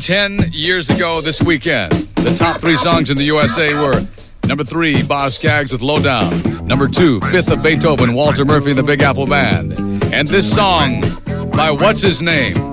10 years ago this weekend, the top 3 songs in the USA were number 3, Boz Scaggs with Lowdown. Number 2, Fifth of Beethoven, Walter Murphy and the Big Apple Band. And this song by What's His Name?